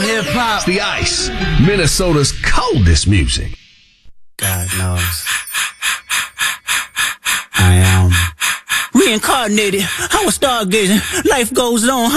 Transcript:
hip hop. It's the Ice, Minnesota's coldest music. God knows. I am reincarnated. I was stargazing. Life goes on.